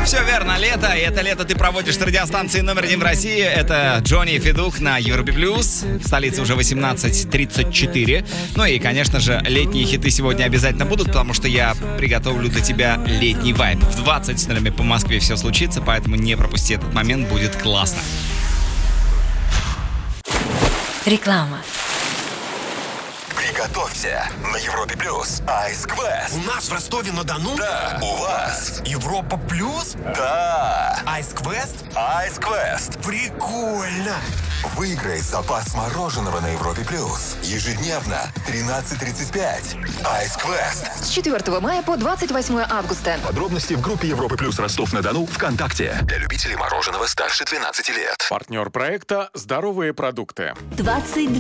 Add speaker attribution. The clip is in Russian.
Speaker 1: Все верно, лето. И это лето ты проводишь с радиостанцией номер 1 в России. Это Джонни Федук на Европе Плюс. В столице уже 18:34. Ну и, конечно же, летние хиты сегодня обязательно будут, потому что я приготовлю для тебя летний вайб. В 20:00 по Москве все случится, поэтому не пропусти этот момент, будет классно.
Speaker 2: Реклама.
Speaker 3: Приготовься. На Европе Плюс Ice Quest.
Speaker 4: У нас в Ростове-на-Дону?
Speaker 3: Да. У вас?
Speaker 4: Европа Плюс?
Speaker 3: Да.
Speaker 4: Ice Quest?
Speaker 3: Ice Quest.
Speaker 4: Прикольно!
Speaker 3: Выиграй запас мороженого на Европе Плюс. Ежедневно 13:35. Ice Quest.
Speaker 5: С 4 мая по 28 августа.
Speaker 3: Подробности в группе Европы Плюс Ростов-на-Дону ВКонтакте. Для любителей мороженого старше 12 лет.
Speaker 6: Партнер проекта «Здоровые продукты».
Speaker 2: 22